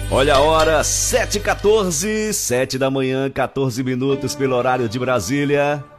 Olha a hora, 7h14, 7 da manhã, 14 minutos pelo horário de Brasília.